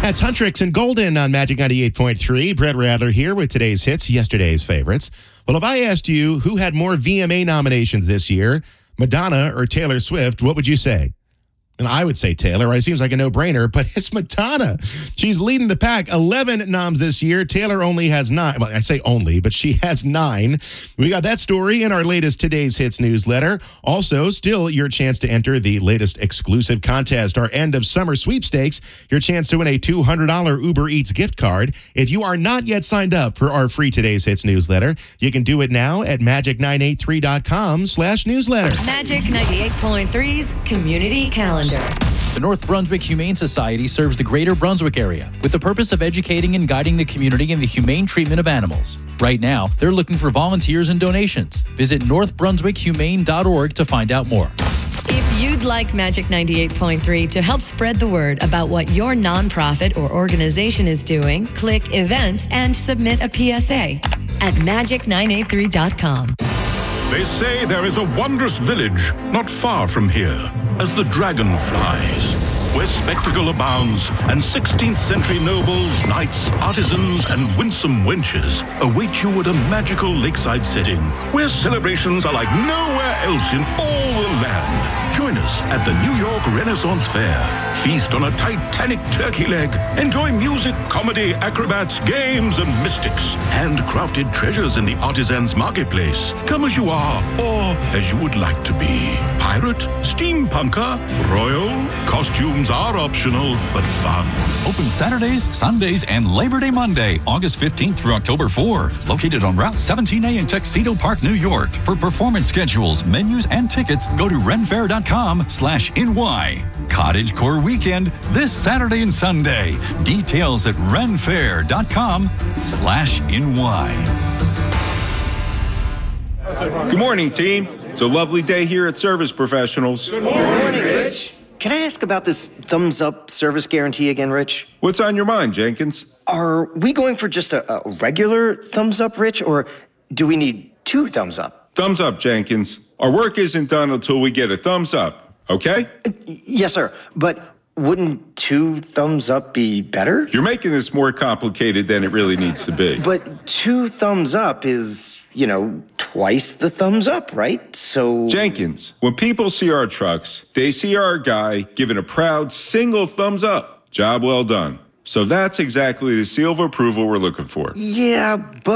That's Huntrix and Golden on Magic 98.3. Brett Radler here with today's hits, yesterday's favorites. Well, if I asked you who had more VMA nominations this year, Madonna or Taylor Swift, what would you say? And I would say Taylor, right? It seems like a no-brainer, but it's Madonna. She's leading the pack, 11 noms this year. Taylor only has 9. Well, I say only, but she has 9. We got that story in our latest Today's Hits newsletter. Also, still your chance to enter the latest exclusive contest, our end of summer sweepstakes, your chance to win a $200 Uber Eats gift card. If you are not yet signed up for our free Today's Hits newsletter, you can do it now at magic983.com/newsletter. Magic 98.3's Community Calendar. The North Brunswick Humane Society serves the greater Brunswick area with the purpose of educating and guiding the community in the humane treatment of animals. Right now, they're looking for volunteers and donations. Visit northbrunswickhumane.org to find out more. If you'd like Magic 98.3 to help spread the word about what your nonprofit or organization is doing, click Events and submit a PSA at magic983.com. They say there is a wondrous village not far from here, as the dragon flies, where spectacle abounds, and 16th century nobles, knights, artisans, and winsome wenches await you at a magical lakeside setting, where celebrations are like nowhere else in all the land. Join us at the New York Renaissance Fair. Feast on a Titanic turkey leg. Enjoy music, comedy, acrobats, games, and mystics. Handcrafted treasures in the artisans' marketplace. Come as you are, or as you would like to be. Pirate, steampunker, royal. Costumes are optional, but fun. Open Saturdays, Sundays, and Labor Day Monday, August 15th through October 4. Located on Route 17A in Tuxedo Park, New York. For performance schedules, menus, and tickets, go to renfair.com/NY. Cottage Core Weekend this Saturday and Sunday. Details at renfair.com/NY. Good morning, team. It's a lovely day here at Service Professionals. Good morning, Rich. Can I ask about this thumbs up service guarantee again, Rich? What's on your mind, Jenkins? Are we going for just a regular thumbs up, Rich, or do we need 2 thumbs up? Thumbs up, Jenkins. Our work isn't done until we get a thumbs up, okay? Yes, sir. But wouldn't 2 thumbs up be better? You're making this more complicated than it really needs to be. But 2 thumbs up is, twice the thumbs up, right? So... Jenkins, when people see our trucks, they see our guy giving a proud single thumbs up. Job well done. So that's exactly the seal of approval we're looking for. Yeah, but...